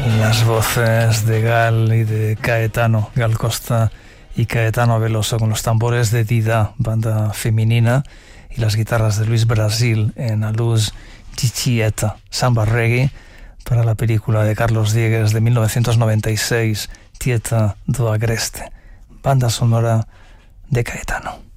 Las voces de Gal y de Caetano, Gal Costa y Caetano Veloso, con los tambores de Dida, banda femenina, y las guitarras de Luis Brasil en A Luz Chichieta, samba reggae, para la película de Carlos Diegues de 1996, Tieta do Agreste, banda sonora de Caetano.